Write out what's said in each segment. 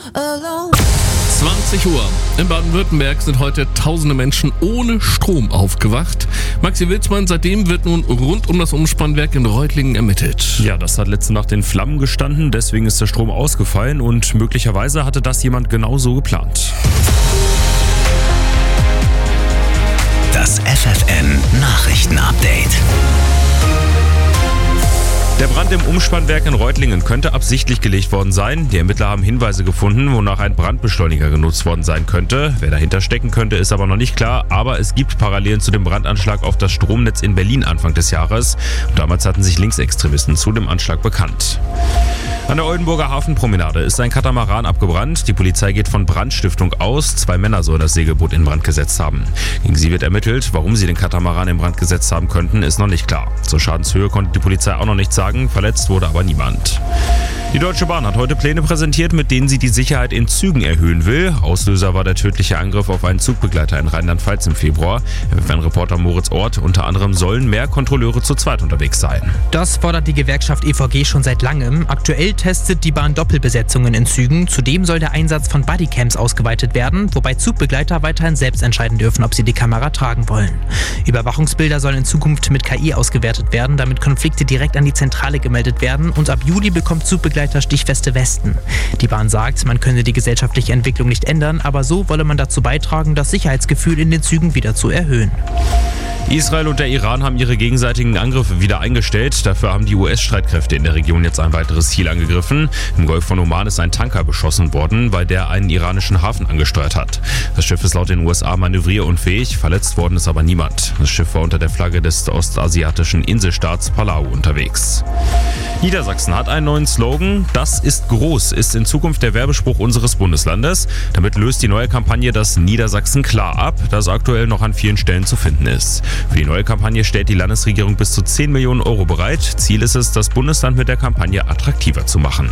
alone. 20 Uhr. In Baden-Württemberg sind heute tausende Menschen ohne Strom aufgewacht. Maxi Wilsmann, seitdem wird nun rund um das Umspannwerk in Reutlingen ermittelt. Ja, das hat letzte Nacht in Flammen gestanden, deswegen ist der Strom ausgefallen und möglicherweise hatte das jemand genau so geplant. Das FFN Nachrichten-Update. Der Brand im Umspannwerk in Reutlingen könnte absichtlich gelegt worden sein. Die Ermittler haben Hinweise gefunden, wonach ein Brandbeschleuniger genutzt worden sein könnte. Wer dahinter stecken könnte, ist aber noch nicht klar. Aber es gibt Parallelen zu dem Brandanschlag auf das Stromnetz in Berlin Anfang des Jahres. Und damals hatten sich Linksextremisten zu dem Anschlag bekannt. An der Oldenburger Hafenpromenade ist ein Katamaran abgebrannt. Die Polizei geht von Brandstiftung aus. 2 Männer sollen das Segelboot in Brand gesetzt haben. Gegen sie wird ermittelt. Warum sie den Katamaran in Brand gesetzt haben könnten, ist noch nicht klar. Zur Schadenshöhe konnte die Polizei auch noch nichts sagen. Verletzt wurde aber niemand. Die Deutsche Bahn hat heute Pläne präsentiert, mit denen sie die Sicherheit in Zügen erhöhen will. Auslöser war der tödliche Angriff auf einen Zugbegleiter in Rheinland-Pfalz im Februar. FFN-Reporter Moritz Ort, unter anderem sollen mehr Kontrolleure zu zweit unterwegs sein. Das fordert die Gewerkschaft EVG schon seit langem. Aktuell testet die Bahn Doppelbesetzungen in Zügen. Zudem soll der Einsatz von Bodycams ausgeweitet werden, wobei Zugbegleiter weiterhin selbst entscheiden dürfen, ob sie die Kamera tragen wollen. Überwachungsbilder sollen in Zukunft mit KI ausgewertet werden, damit Konflikte direkt an die Zentrale gemeldet werden, und ab Juli bekommt Zugbegleiter stichfeste Westen. Die Bahn sagt, man könne die gesellschaftliche Entwicklung nicht ändern, aber so wolle man dazu beitragen, das Sicherheitsgefühl in den Zügen wieder zu erhöhen. Israel und der Iran haben ihre gegenseitigen Angriffe wieder eingestellt. Dafür haben die US-Streitkräfte in der Region jetzt ein weiteres Ziel angegriffen. Im Golf von Oman ist ein Tanker beschossen worden, weil der einen iranischen Hafen angesteuert hat. Das Schiff ist laut den USA manövrierunfähig, verletzt worden ist aber niemand. Das Schiff war unter der Flagge des ostasiatischen Inselstaats Palau unterwegs. Niedersachsen hat einen neuen Slogan. Das ist groß, ist in Zukunft der Werbespruch unseres Bundeslandes. Damit löst die neue Kampagne das Niedersachsen klar ab, das aktuell noch an vielen Stellen zu finden ist. Für die neue Kampagne stellt die Landesregierung bis zu 10 Millionen Euro bereit. Ziel ist es, das Bundesland mit der Kampagne attraktiver zu machen.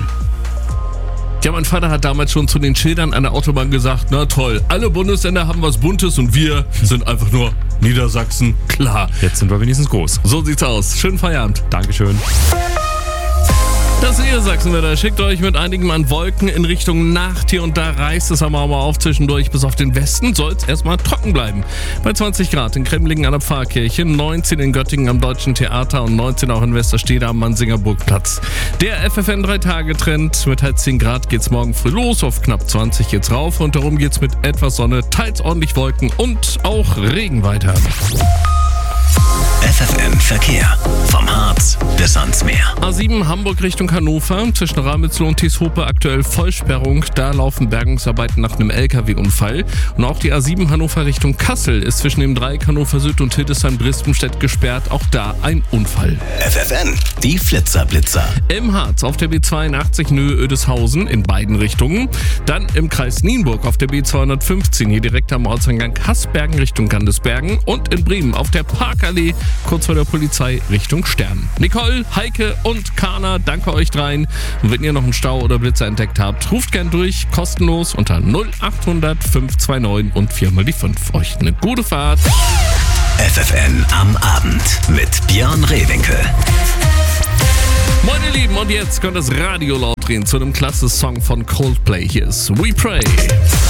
Ja, mein Vater hat damals schon zu den Schildern an der Autobahn gesagt, na toll, alle Bundesländer haben was Buntes und wir sind einfach nur Niedersachsen, klar. Jetzt sind wir wenigstens groß. So sieht's aus. Schönen Feierabend. Dankeschön. Das Niedersachsenwetter schickt euch mit einigem an Wolken in Richtung Nacht. Hier und da reißt es aber auch mal auf zwischendurch. Bis auf den Westen soll es erstmal trocken bleiben. Bei 20 Grad in Kremlingen an der Pfarrkirche, 19 in Göttingen am Deutschen Theater und 19 auch in Westerstede am Mansinger Burgplatz. Der FFN 3-Tage-Trend. Mit halt 10 Grad geht's morgen früh los, auf knapp 20 geht's rauf. Rundherum geht's mit etwas Sonne, teils ordentlich Wolken und auch Regen weiter. FFN Verkehr. Vom Harz bis ans Meer. A7 Hamburg Richtung Hannover. Zwischen Ramelsloh und Tieshope aktuell Vollsperrung. Da laufen Bergungsarbeiten nach einem LKW-Unfall. Und auch die A7 Hannover Richtung Kassel ist zwischen dem Dreieck Hannover Süd und Hildesheim-Brispenstedt gesperrt. Auch da ein Unfall. FFN, die Flitzer-Blitzer. Im Harz auf der B82 Nöhe-Oedeshausen in beiden Richtungen. Dann im Kreis Nienburg auf der B215 hier direkt am Ortseingang Haßbergen Richtung Gandesbergen. Und in Bremen auf der Parkallee kurz vor der Polizei Richtung Stern. Nicole, Heike und Kana, danke euch dreien. Und wenn ihr noch einen Stau oder Blitzer entdeckt habt, ruft gern durch, kostenlos unter 0800 529 und 4 mal die 5. Euch eine gute Fahrt. FFN am Abend mit Björn Rehwinkel. Moin ihr Lieben, und jetzt könnt ihr das Radio laut drehen zu einem klasse Song von Coldplay. Hier ist We Pray.